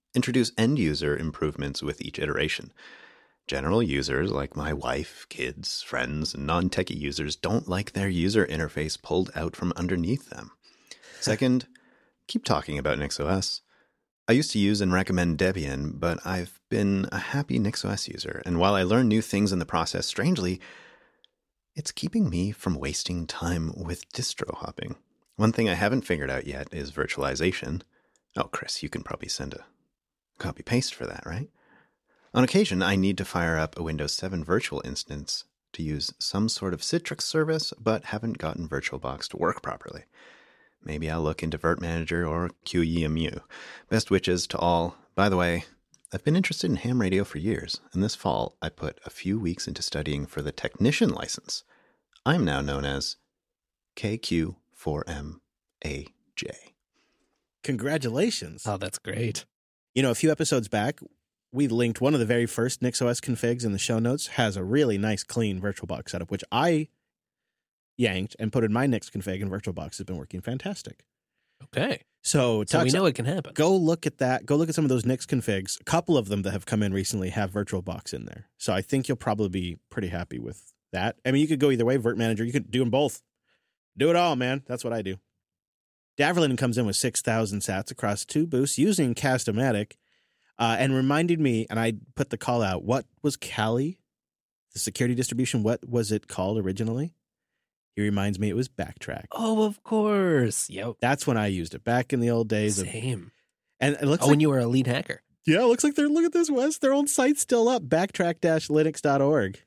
introduce end-user improvements with each iteration. General users like my wife, kids, friends, and non-techie users don't like their user interface pulled out from underneath them. Second, keep talking about NixOS. I used to use and recommend Debian, but I've been a happy NixOS user, and while I learn new things in the process, strangely, it's keeping me from wasting time with distro hopping. One thing I haven't figured out yet is virtualization. Oh, Chris, you can probably send a copy-paste for that, right? On occasion, I need to fire up a Windows seven virtual instance to use some sort of Citrix service, but haven't gotten VirtualBox to work properly. Maybe I'll look into VirtManager or Q E M U. Best wishes to all. By the way, I've been interested in ham radio for years, and this fall I put a few weeks into studying for the technician license. I'm now known as K Q four M A J. Congratulations. Oh, that's great. You know, a few episodes back, we linked one of the very first NixOS configs in the show notes, has a really nice, clean VirtualBox setup, which I yanked and put in my Nix config, and VirtualBox has been working fantastic. Okay. So, So we Tux, know it can happen. go look at that. Go look at some of those Nix configs. A couple of them that have come in recently have VirtualBox in there. So I think you'll probably be pretty happy with that. I mean, you could go either way, VirtManager. You could do them both. Do it all, man. That's what I do. Daverlin comes in with six thousand sats across two boosts using Cast-O-Matic. Uh, and reminded me, and I put the call out, what was Kali, the security distribution, what was it called originally? He reminds me it was Backtrack. Oh, of course. Yep. That's when I used it, back in the old days. Of, Same. and it looks Oh, like, when you were a lead hacker. yeah, it looks like they're, look at this, Wes, their old site's still up, backtrack dash linux dot org.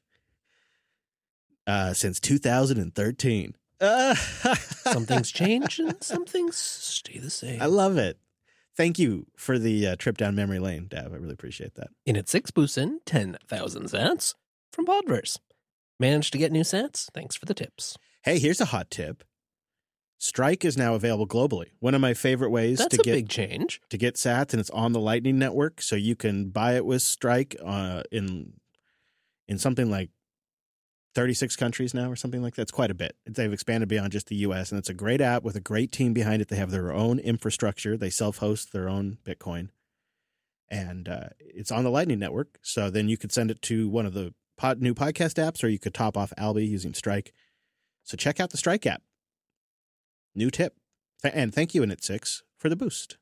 Uh, since two thousand thirteen. Uh, Some things change and some things stay the same. I love it. Thank you for the uh, trip down memory lane, Dav. I really appreciate that. In at six boosts in, ten thousand sats from Podverse. Managed to get new sats? Thanks for the tips. Hey, here's a hot tip. Strike is now available globally. One of my favorite ways That's to a get big change. to get sats, and it's on the Lightning Network, so you can buy it with Strike uh, in in something like thirty-six countries now or something like that. It's quite a bit. They've expanded beyond just the U S, and it's a great app with a great team behind it. They have their own infrastructure. They self-host their own Bitcoin, and uh, it's on the Lightning Network, so then you could send it to one of the pod, new podcast apps, or you could top off Alby using Strike. So check out the Strike app. New tip. Th- and thank you, Init six, for the boost.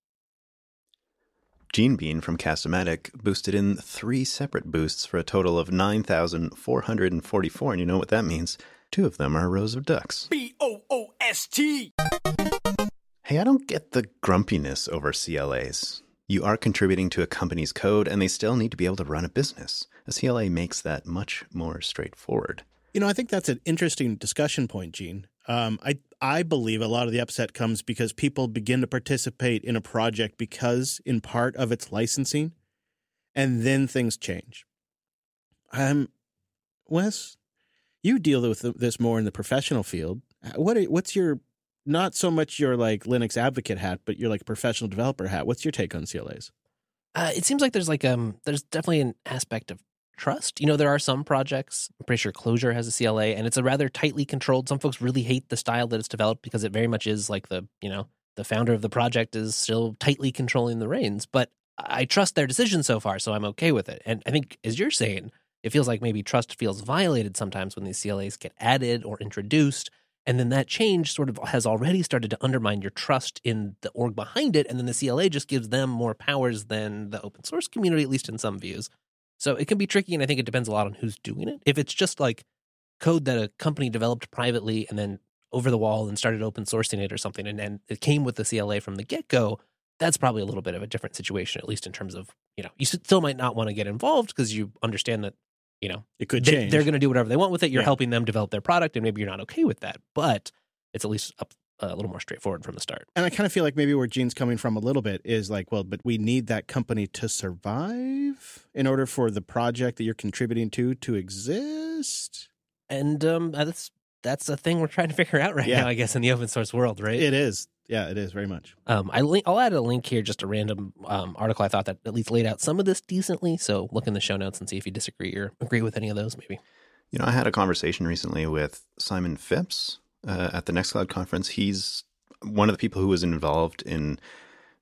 Gene Bean from Cast-O-Matic boosted in three separate boosts for a total of nine thousand four hundred forty-four, and you know what that means. Two of them are rows of ducks. B O O S T. Hey, I don't get the grumpiness over C L As. You are contributing to a company's code, and they still need to be able to run a business. A C L A makes that much more straightforward. You know, I think that's an interesting discussion point, Gene. Um, I I believe a lot of the upset comes because people begin to participate in a project because, in part, of its licensing, and then things change. Um, Wes, you deal with this more in the professional field. What are, what's your, not so much your like Linux advocate hat, but your like professional developer hat? What's your take on C L As? Uh, it seems like there's like um there's definitely an aspect of trust. You know, there are some projects, I'm pretty sure Clojure has a C L A, and it's a rather tightly controlled. Some folks really hate the style that it's developed because it very much is like the, you know, the founder of the project is still tightly controlling the reins. But I trust their decision so far, so I'm okay with it. And I think, as you're saying, it feels like maybe trust feels violated sometimes when these C L As get added or introduced. And then that change sort of has already started to undermine your trust in the org behind it. And then the C L A just gives them more powers than the open source community, at least in some views. So it can be tricky, and I think it depends a lot on who's doing it. If it's just like code that a company developed privately and then over the wall and started open sourcing it or something, and, and it came with the C L A from the get-go, that's probably a little bit of a different situation, at least in terms of, you know, you still might not want to get involved because you understand that, you know, It could they, change. they're going to do whatever they want with it. You're Yeah. helping them develop their product, and maybe you're not okay with that, but it's at least up, a little more straightforward from the start. And I kind of feel like maybe where Gene's coming from a little bit is like, well, but we need that company to survive in order for the project that you're contributing to to exist. And um, that's that's a thing we're trying to figure out right Yeah. now, I guess, in the open source world, right? It is. Yeah, it is very much. Um, I link, I'll add a link here, just a random um, article I thought that at least laid out some of this decently. So look in the show notes and see if you disagree or agree with any of those, maybe. You know, I had a conversation recently with Simon Phipps uh, at the Nextcloud conference. He's one of the people who was involved in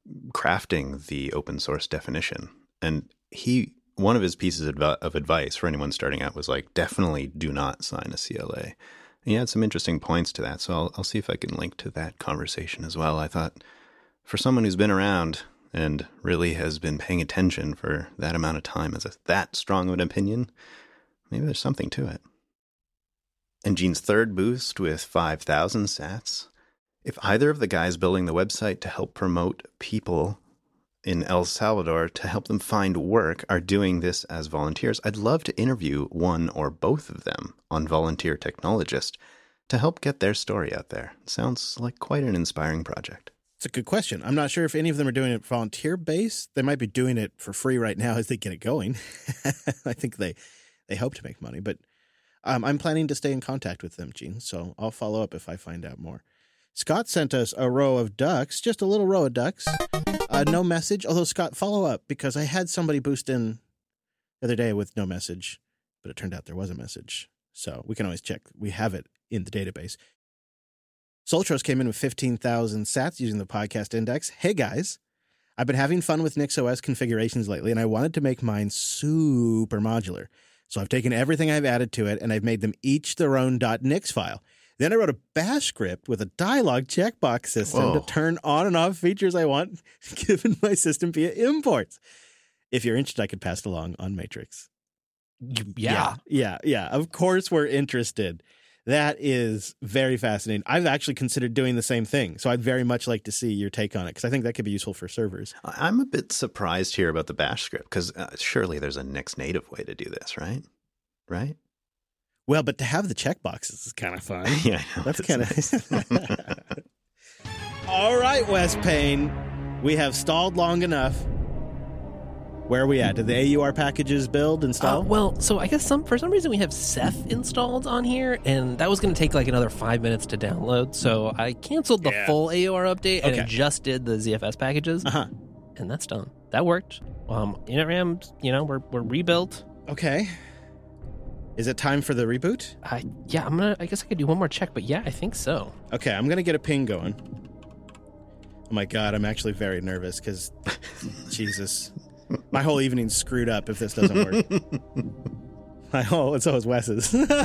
crafting the open source definition. And he, one of his pieces of, of advice for anyone starting out was like, definitely do not sign a C L A. And he had some interesting points to that. So I'll, I'll see if I can link to that conversation as well. I thought for someone who's been around and really has been paying attention for that amount of time as a, that strong of an opinion, maybe there's something to it. And Gene's third boost with five thousand sats. If either of the guys building the website to help promote people in El Salvador to help them find work are doing this as volunteers, I'd love to interview one or both of them on Volunteer Technologist to help get their story out there. It sounds like quite an inspiring project. It's a good question. I'm not sure if any of them are doing it volunteer based. They might be doing it for free right now as they get it going. I think they, they hope to make money, but um, I'm planning to stay in contact with them, Gene, so I'll follow up if I find out more. Scott sent us a row of ducks, just a little row of ducks. Uh, no message, although Scott, follow up, because I had somebody boost in the other day with no message, but it turned out there was a message. So we can always check. We have it in the database. Soltros came in with fifteen thousand sats using the podcast index. Hey, guys. I've been having fun with NixOS configurations lately, and I wanted to make mine super modular. So I've taken everything I've added to it, and I've made them each their own .nix file. Then I wrote a bash script with a dialog checkbox system Whoa. to turn on and off features I want given my system via imports. If you're interested, I could pass it along on Matrix. Yeah. Yeah, yeah, yeah. Of course we're interested. That is very fascinating. I've actually considered doing the same thing. So I'd very much like to see your take on it because I think that could be useful for servers. I'm a bit surprised here about the bash script because uh, surely there's a Nix native way to do this, right? Right? Well, but to have the checkboxes is kind of fun. Yeah, I know. That's kind of... All right, Wes Payne. We have stalled long enough. Where are we at? Did the A U R packages build, install? Uh, well, so I guess some for some reason we have Ceph installed on here, and that was going to take like another five minutes to download. So I canceled the Yeah. full A U R update and Okay. it just did the Z F S packages, Uh-huh. and that's done. That worked. Um, InitRAM, you know, we're we're rebuilt. Okay. Is it time for the reboot? I yeah, I'm gonna. I guess I could do one more check, but yeah, I think so. Okay, I'm going to get a ping going. Oh my God, I'm actually very nervous because, Jesus, my whole evening's screwed up if this doesn't work. My whole, and so is Wes's. All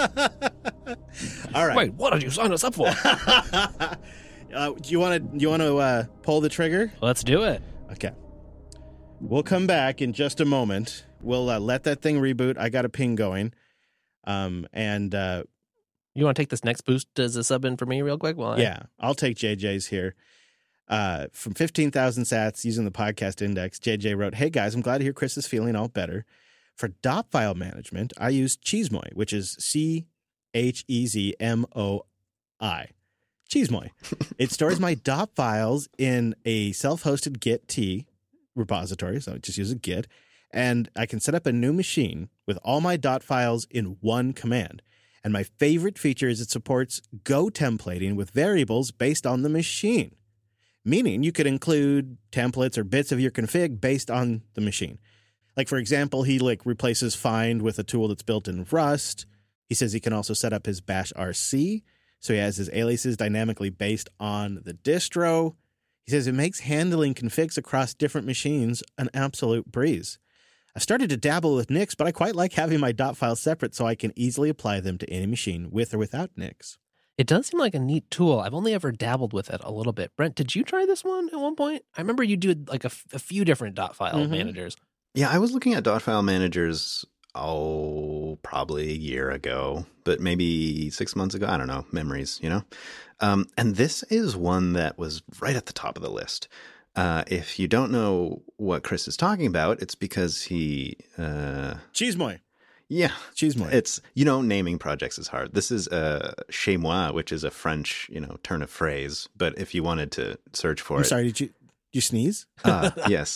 right. Wait, what did you sign us up for? uh, do you want to you want to uh, pull the trigger? Let's do it. Okay. We'll come back in just a moment. We'll uh, let that thing reboot. I got a ping going. Um, and uh, You want to take this next boost as a sub in for me real quick? While I... yeah, I'll take J J's here. Uh, from fifteen thousand sats using the podcast index, J J wrote, "Hey guys, I'm glad to hear Chris is feeling all better. For dot file management, I use Cheesemoy, which is C H E Z M O I. Cheesemoy. It stores my dot files in a self-hosted Git T repository, so it just uses Git, and I can set up a new machine with all my dot files in one command. And my favorite feature is it supports Go templating with variables based on the machine, meaning you could include templates or bits of your config based on the machine. Like, for example, he like replaces find with a tool that's built in Rust. He says he can also set up his bash R C, so he has his aliases dynamically based on the distro. He says it makes handling configs across different machines an absolute breeze. I've started to dabble with Nix, but I quite like having my dot files separate so I can easily apply them to any machine with or without Nix. It does seem like a neat tool. I've only ever dabbled with it a little bit. Brent, did you try this one at one point? I remember you did like a, f- a few different dot file Mhm. managers. Yeah, I was looking at dot file managers, oh, probably a year ago, but maybe six months ago. I don't know, memories, you know? Um, and this is one that was right at the top of the list. Uh, if you don't know what Chris is talking about, it's because he... Uh, Cheesemoy. yeah. Cheesemoy. It's, you know, naming projects is hard. This is uh, chez moi, which is a French, you know, turn of phrase. But if you wanted to search for I'm it... sorry, did you, did you sneeze? uh, yes.